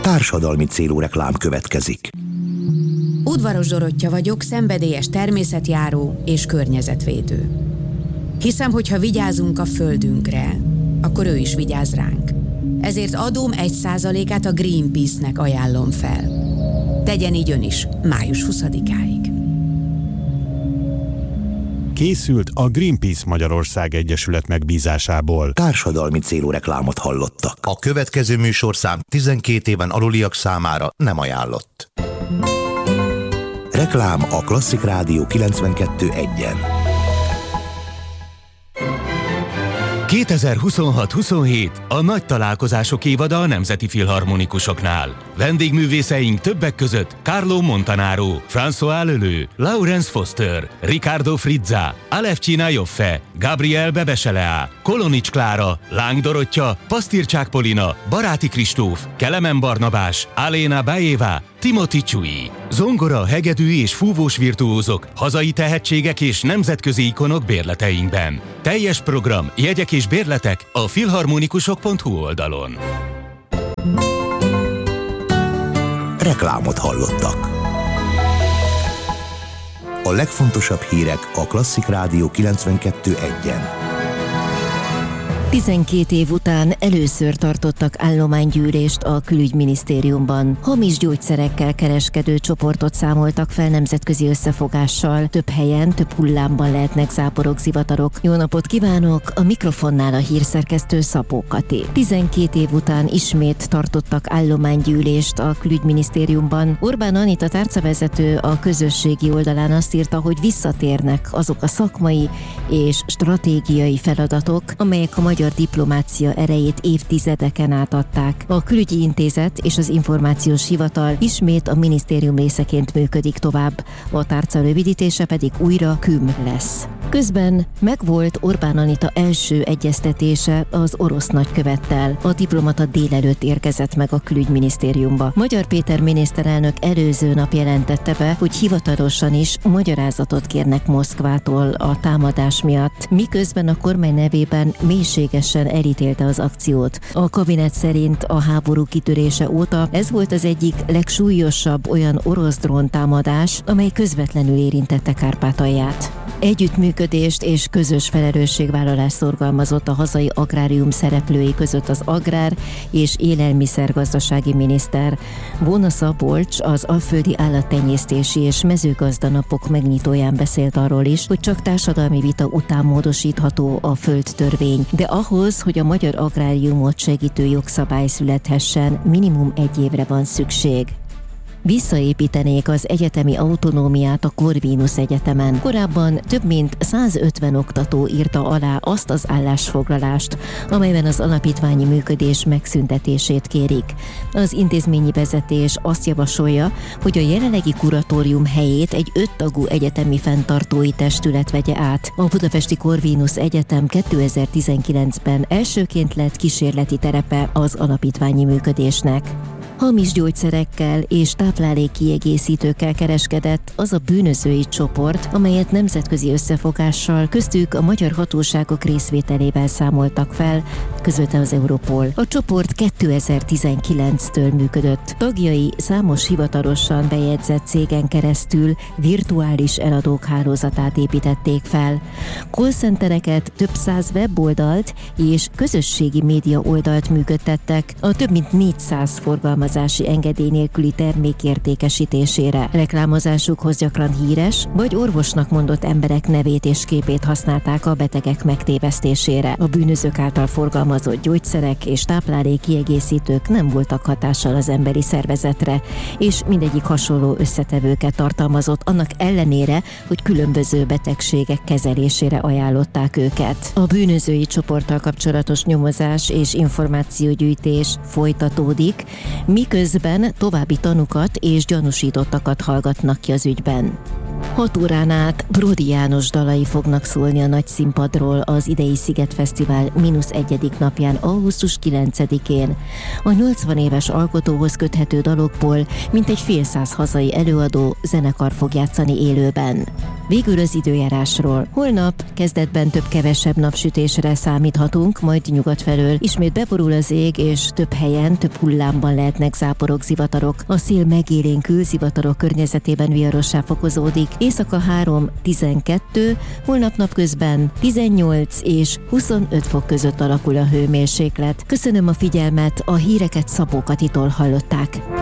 Társadalmi célú reklám következik. Udvaros Dorottya vagyok, szenvedélyes természetjáró és környezetvédő. Hiszem, hogy ha vigyázunk a földünkre, akkor ő is vigyáz ránk. Ezért adóm 1%-át a Greenpeace-nek ajánlom fel. Tegyen így ön is, május 20-áig. Készült a Greenpeace Magyarország Egyesület megbízásából. Társadalmi célú reklámot hallottak. A következő műsorszám 12 éven aluliak számára nem ajánlott. Reklám a Klasszik Rádió 92.1-en. 2026-27 a nagy találkozások évada a Nemzeti Filharmonikusoknál. Vendégművészeink többek között Carlo Montanaro, François Leleu, Laurence Foster, Riccardo Frizza, Alevcsina Joffe, Gabriel Bebeselea, Kolonics Klára, Láng Dorottya, Pasztircsák Polina, Baráti Kristóf, Kelemen Barnabás, Aléna Bajeva, Timothy Csui. Zongora, hegedű és fúvós virtuózok, hazai tehetségek és nemzetközi ikonok bérleteinkben. Teljes program, jegyek és bérletek a filharmonikusok.hu oldalon. Reklámot hallottak. A legfontosabb hírek a Klasszik Rádió 92.1-en. 12 év után először tartottak állománygyűlést a külügyminisztériumban. Hamis gyógyszerekkel kereskedő csoportot számoltak fel nemzetközi összefogással. Több helyen, több hullámban lehetnek záporok, zivatarok. Jó napot kívánok! A mikrofonnál a hírszerkesztő Szabó Kati. 12 év után ismét tartottak állománygyűlést a külügyminisztériumban. Orbán Anita tárcavezető a közösségi oldalán azt írta, hogy visszatérnek azok a szakmai és stratégiai feladatok, amelyek a magyar diplomácia erejét évtizedeken át adták. A Külügyi Intézet és az Információs Hivatal ismét a minisztérium részeként működik tovább, a tárca rövidítése pedig újra KÜM lesz. Közben megvolt Orbán Anita első egyeztetése az orosz nagykövettel. A diplomata délelőtt érkezett meg a külügyminisztériumba. Magyar Péter miniszterelnök előző nap jelentette be, hogy hivatalosan is magyarázatot kérnek Moszkvától a támadás miatt, miközben a kormány nevében mélységesen elítélte az akciót. A kabinet szerint a háború kitörése óta ez volt az egyik legsúlyosabb olyan orosz dróntámadás, amely közvetlenül érintette Kárpátalját. Együttműködést és közös felelősségvállalást szorgalmazott a hazai agrárium szereplői között az agrár- és élelmiszergazdasági miniszter. Bóna Szabolcs az alföldi állattenyésztési és mezőgazdanapok megnyitóján beszélt arról is, hogy csak társadalmi vita után módosítható a földtörvény, de ahhoz, hogy a magyar agráriumot segítő jogszabály születhessen, minimum 1 évre van szükség. Visszaépítenék az egyetemi autonómiát a Corvinus Egyetemen. Korábban több mint 150 oktató írta alá azt az állásfoglalást, amelyben az alapítványi működés megszüntetését kérik. Az intézményi vezetés azt javasolja, hogy a jelenlegi kuratórium helyét egy 5 tagú egyetemi fenntartói testület vegye át. A Budapesti Corvinus Egyetem 2019-ben elsőként lett kísérleti terepe az alapítványi működésnek. Hamis gyógyszerekkel és táplálékkiegészítőkkel kereskedett az a bűnözői csoport, amelyet nemzetközi összefogással, köztük a magyar hatóságok részvételével számoltak fel, közölte az Europol. A csoport 2019-től működött. Tagjai számos hivatalosan bejegyzett cégen keresztül virtuális eladók hálózatát építették fel. Callcentereket, több 100 weboldalt és közösségi média oldalt működtettek a több mint 400 forgalmazási engedély nélküli termék értékesítésére. Reklámozásukhoz gyakran híres vagy orvosnak mondott emberek nevét és képét használták a betegek megtévesztésére. A bűnözők által forgalmazott gyógyszerek és táplálékkiegészítők nem voltak hatással az emberi szervezetre, és mindegyik hasonló összetevőket tartalmazott, annak ellenére, hogy különböző betegségek kezelésére ajánlották őket. A bűnözői csoporttal kapcsolatos nyomozás és információgyűjtés folytatódik, miközben további tanukat és gyanúsítottakat hallgatnak ki az ügyben. 6 órán át Bródi János dalai fognak szólni a nagy színpadról az idei Szigetfesztivál -1. napján, augusztus 9-én. A 80 éves alkotóhoz köthető dalokból mintegy fél száz hazai előadó, zenekar fog játszani élőben. Végül az időjárásról. Holnap kezdetben több-kevesebb napsütésre számíthatunk, majd nyugat felől ismét beborul az ég, és több helyen, több hullámban lehetnek záporok, zivatarok. A szél megélénkül, zivatarok környezetében viharossá fokozódik. Éjszaka 3-12, holnap napközben 18 és 25 fok között alakul a hőmérséklet. Köszönöm a figyelmet, a híreket Szabó Katitól hallották.